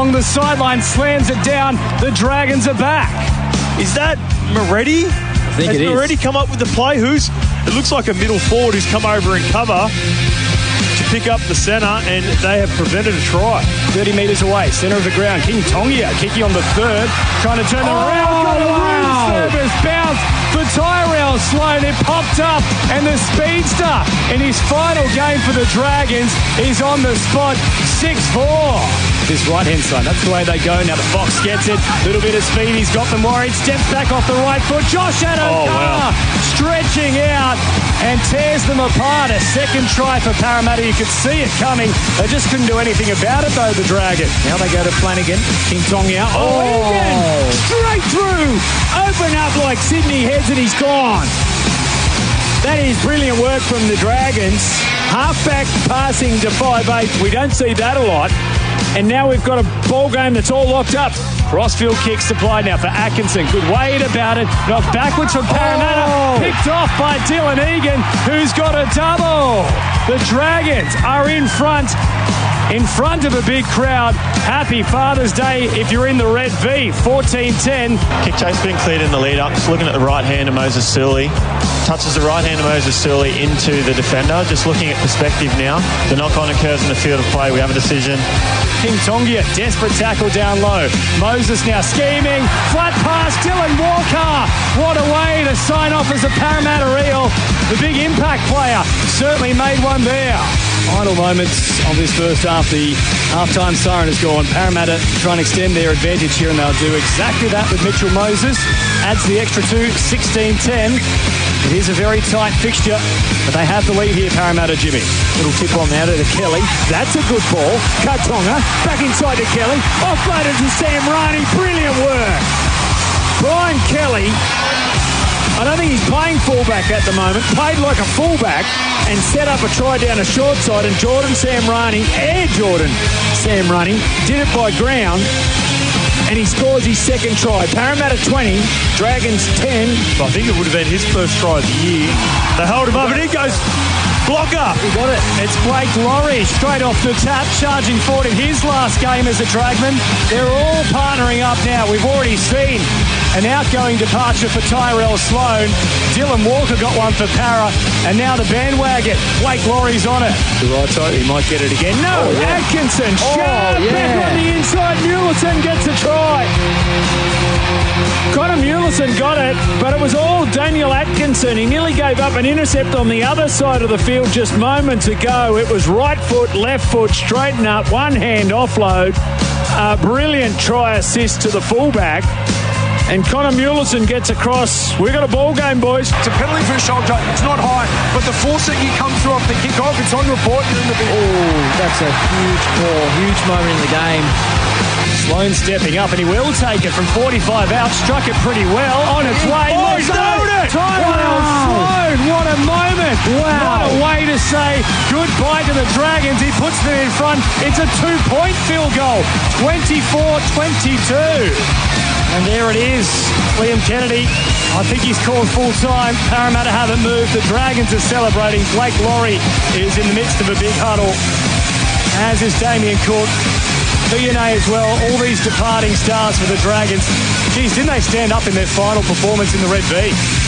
along the sideline, slams it down. The Dragons are back. Is that Moretti? I think it is. Has Moretti come up with the play? It looks like a middle forward who's come over in cover to pick up the centre, and they have prevented a try. 30 metres away, centre of the ground. King Tongia kicking on the third, trying to turn them around. Got a loose service bounce for Tyrell Sloan. It popped up, and the speedster in his final game for the Dragons is on the spot. 6-4. This right-hand side, that's the way they go. Now the Fox gets it. Little bit of speed, he's got them worried. Steps back off the right foot. Josh Adokar stretching out and tears them apart. A second try for Parramatta. You could see it coming. They just couldn't do anything about it, though, the Dragons. Now they go to Flanagan. King Tongia. Egan! Straight through! Open up like Sydney heads, and he's gone. That is brilliant work from the Dragons. Halfback passing to 5'8". We don't see that a lot. And now we've got a ball game that's all locked up. Crossfield kick supplied now for Atkinson. Good weight about it. Knocked backwards from Parramatta. Picked off by Dylan Egan, who's got a double. The Dragons are in front of a big crowd. Happy Father's Day if you're in the red V. 14-10. Kick chase being cleared in the lead up. Just looking at the right hand of Moses Suli. Touches the right hand of Moses Suli into the defender. Just looking at perspective now. The knock-on occurs in the field of play. We have a decision. King Tongia, desperate tackle down low. Moses now scheming. Flat pass, Dylan Walker. What a way to sign off as a Parramatta Eel. The big impact player certainly made one there. Final moments of this first half. The halftime siren has gone. Parramatta trying to extend their advantage here, and they'll do exactly that with Mitchell Moses. Adds the extra 2, 16-10. It is a very tight fixture, but they have the lead here, Parramatta, Jimmy. Little tip on now to Kelly. That's a good ball. Katonga back inside to Kelly. Offloaded to Sam Riney. Brilliant work. Brian Kelly, I don't think he's playing fullback at the moment. Played like a fullback and set up a try down a short side, and Jordan Sam Riney did it by ground, and he scores his second try. Parramatta 20, Dragons 10. I think it would have been his first try of the year. They hold him up, and he goes blocker. He got it. It's Blake Laurie straight off the tap, charging forward in his last game as a Dragman. They're all partnering up now. We've already seen an outgoing departure for Tyrell Sloan. Dylan Walker got one for Parra, and now the bandwagon. Blake Laurie's on it. The right side, he might get it again. No, Atkinson, sharp back on the inside. Muleson gets a try. Connor Muleson got it, but it was all Daniel Atkinson. He nearly gave up an intercept on the other side of the field just moments ago. It was right foot, left foot, straighten up, one hand offload. A brilliant try assist to the fullback. And Connor Muleson gets across. We've got a ball game, boys. It's a penalty for a shoulder. It's not high, but the force that you come through off the kick-off, it's on report. That's a huge call, huge moment in the game. Sloan stepping up, and he will take it from 45 out. Struck it pretty well. On its way. Oh, he's nailed it! Tyrell Sloan, what a moment. What a way to say goodbye to the Dragons. He puts them in front. It's a 2-point field goal. 24-22. And there it is. Liam Kennedy, I think he's called full time. Parramatta haven't moved. The Dragons are celebrating. Blake Laurie is in the midst of a big huddle, as is Damien Cook. DNA as well. All these departing stars for the Dragons. Geez, didn't they stand up in their final performance in the Red V?